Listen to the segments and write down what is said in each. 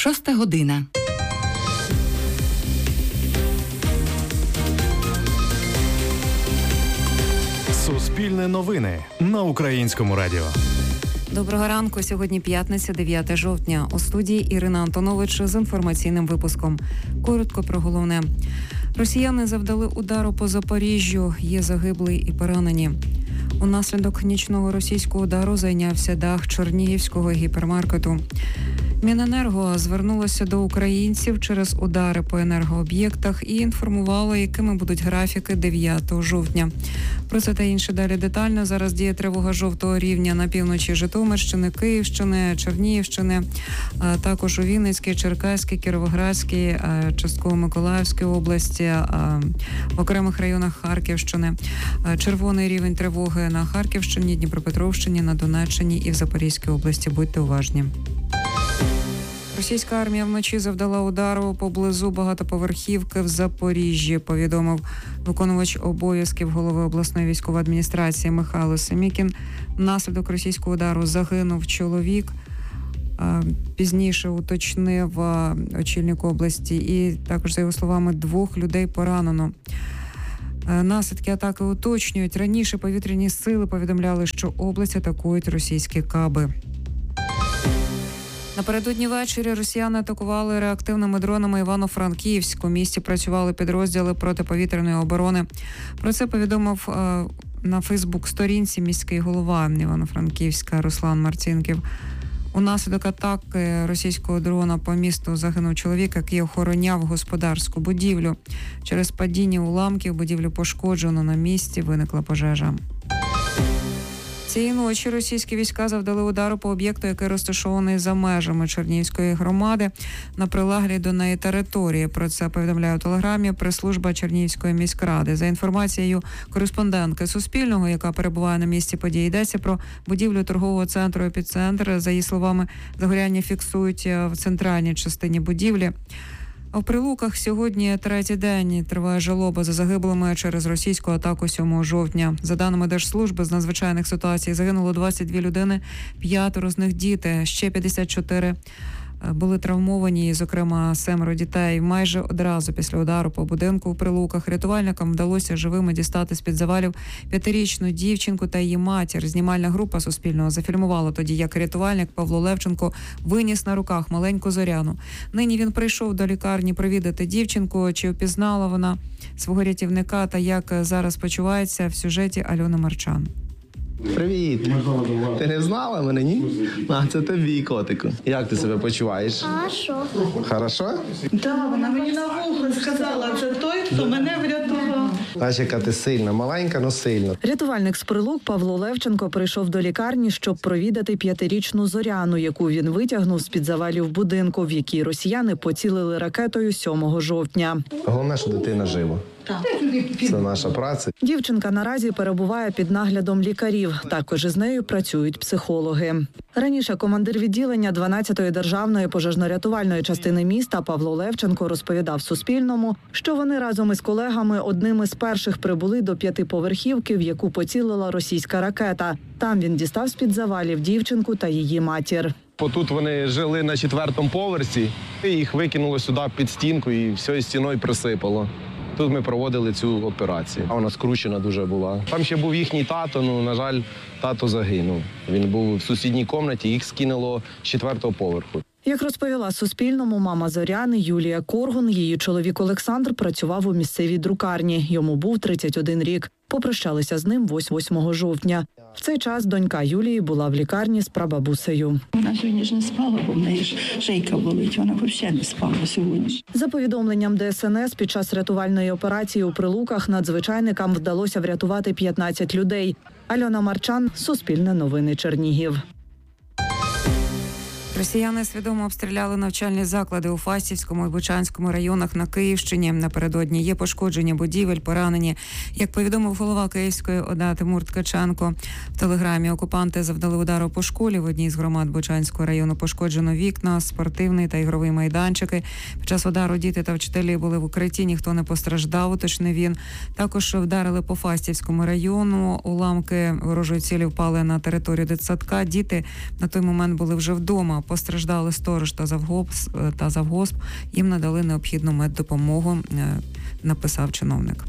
6 година. Суспільне новини на Українському радіо. Доброго ранку. Сьогодні п'ятниця, 9 жовтня. У студії Ірина Антонович з інформаційним випуском. Коротко про головне. Росіяни завдали удару по Запоріжжю. Є загиблі і поранені. Унаслідок нічного російського удару зайнявся дах Чернігівського гіпермаркету. Міненерго звернулося до українців через удари по енергооб'єктах і інформувало, якими будуть графіки 9 жовтня. Про це та інше далі детально. Зараз діє тривога жовтого рівня на півночі Житомирщини, Київщини, Чернігівщини, також у Вінницькій, Черкаській, Кіровоградській, частково Миколаївській області, в окремих районах Харківщини. Червоний рівень тривоги на Харківщині, Дніпропетровщині, на Донеччині і в Запорізькій області. Будьте уважні. Російська армія вночі завдала удару поблизу багатоповерхівки в Запоріжжі, повідомив виконувач обов'язків голови обласної військової адміністрації Михайло Семікін. Внаслідок російського удару загинув чоловік. Пізніше уточнив очільник області. І також, за його словами, 2 людей поранено. Наслідки атаки уточнюють. Раніше повітряні сили повідомляли, що область атакують російські каби. Напередодні ввечері росіяни атакували реактивними дронами Івано-Франківськ. У місті працювали підрозділи протиповітряної оборони. Про це повідомив на Фейсбук-сторінці міський голова Івано-Франківська Руслан Марцінків. Унаслідок атаки російського дрона по місту загинув чоловік, який охороняв господарську будівлю. Через падіння уламків будівлю пошкоджено, на місці виникла пожежа. Цієї ночі російські війська завдали удару по об'єкту, який розташований за межами Чернігівської громади на прилеглій до неї території. Про це повідомляє у телеграмі прес-служба Чернігівської міськради. За інформацією кореспондентки Суспільного, яка перебуває на місці події, йдеться про будівлю торгового центру «Епіцентр». За її словами, загоряння фіксують в центральній частині будівлі. А в Прилуках сьогодні 3-й день триває жалоба за загиблими через російську атаку 7 жовтня. За даними Держслужби з надзвичайних ситуацій, загинуло 22 людини, 5 з них діти, ще 54 були травмовані, зокрема 7 дітей. Майже одразу після удару по будинку в Прилуках рятувальникам вдалося живими дістати з-під завалів 5-річну дівчинку та її матір. Знімальна група Суспільного зафільмувала тоді, як рятувальник Павло Левченко виніс на руках маленьку Зоряну. Нині він прийшов до лікарні провідати дівчинку. Чи впізнала вона свого рятівника та як зараз почувається, в сюжеті Альони Марчан. Привіт! Ти не знала мене, ні? А, це тобі, котику. Як ти себе почуваєш? Хорошо. Хорошо? Так, вона мені на вухо сказала, це той, хто мене врятував. Знаєш, яка ти сильна, маленька, но сильна. Рятувальник з Прилук Павло Левченко прийшов до лікарні, щоб провідати 5-річну Зоряну, яку він витягнув з-під завалів будинку, в якій росіяни поцілили ракетою 7 жовтня. Головне, що дитина жива. Це наша праця. Дівчинка наразі перебуває під наглядом лікарів. Також із нею працюють психологи. Раніше командир відділення 12-ї державної пожежно-рятувальної частини міста Павло Левченко розповідав Суспільному, що вони разом із колегами одними з перших прибули до 5-поверхівки, в яку поцілила російська ракета. Там він дістав з-під завалів дівчинку та її матір. Тут вони жили на 4-му поверсі, і їх викинуло сюди під стінку і всією стіною присипало. Тут ми проводили цю операцію. А вона скручена дуже була. Там ще був їхній тато, на жаль, тато загинув. Він був в сусідній кімнаті, їх скинуло з 4-го поверху. Як розповіла Суспільному мама Зоряни Юлія Коргун, її чоловік Олександр працював у місцевій друкарні. Йому був 31 рік. Попрощалися з ним 8 жовтня. В цей час донька Юлії була в лікарні з прабабусею. Вона сьогодні ж не спала, бо в неї ж шийка болить. Вона взагалі не спала сьогодні. За повідомленням ДСНС, під час рятувальної операції у Прилуках надзвичайникам вдалося врятувати 15 людей. Альона Марчан, Суспільне новини, Чернігів. Росіяни свідомо обстріляли навчальні заклади у Фастівському і Бучанському районах на Київщині. Напередодні є пошкодження будівель, поранені. Як повідомив голова Київської ОДА Тимур Ткаченко, в телеграмі окупанти завдали удару по школі. В одній з громад Бучанського району пошкоджено вікна, спортивний та ігровий майданчики. Під час удару діти та вчителі були в укритті, ніхто не постраждав, уточнив він. Також вдарили по Фастівському району. Уламки ворожої цілі впали на територію дитсадка. Діти на той момент були вже вдома. постраждали сторож та завгосп. Їм надали необхідну меддопомогу, написав чиновник.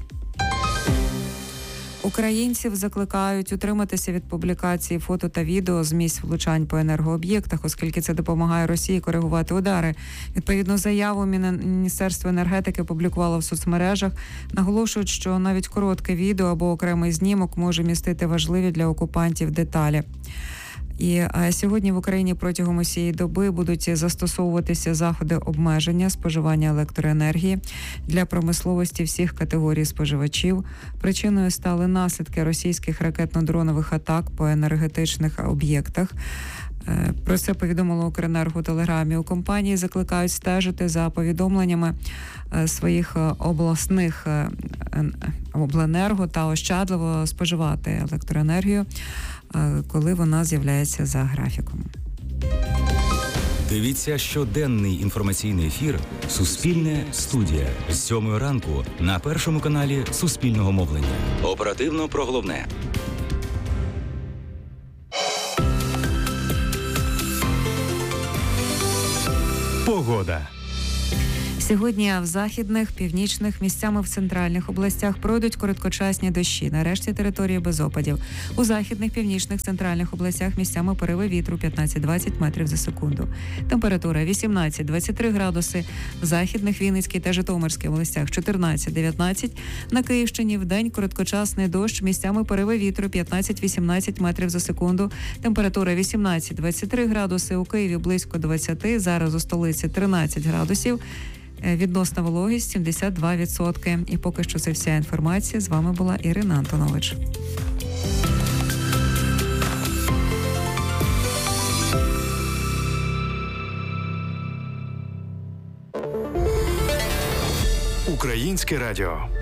Українців закликають утриматися від публікації фото та відео з місць влучань по енергооб'єктах, оскільки це допомагає Росії коригувати удари. Відповідну заяву Міністерство енергетики опублікувало в соцмережах. Наголошують, що навіть коротке відео або окремий знімок може містити важливі для окупантів деталі. І сьогодні в Україні протягом усієї доби будуть застосовуватися заходи обмеження споживання електроенергії для промисловості всіх категорій споживачів. Причиною стали наслідки російських ракетно-дронових атак по енергетичних об'єктах. Про це повідомило Укренерго у телеграмі. У компанії закликають стежити за повідомленнями своїх обласних обленерго та ощадливо споживати електроенергію, коли вона з'являється за графіком. Дивіться щоденний інформаційний ефір «Суспільне студія» з 7 ранку на Першому каналі Суспільного мовлення. Оперативно про головне. Погода. Сьогодні в західних, північних, місцями в центральних областях пройдуть короткочасні дощі. На решті території без опадів. У західних, північних, центральних областях місцями пориви вітру 15-20 метрів за секунду. Температура 18-23 градуси. В західних, Вінницькій та Житомирській областях 14-19. На Київщині вдень короткочасний дощ, місцями пориви вітру 15-18 метрів за секунду. Температура 18-23 градуси. У Києві близько 20. Зараз у столиці 13 градусів. Відносна вологість 72%. І поки що це вся інформація. З вами була Ірина Антонович. Українське радіо.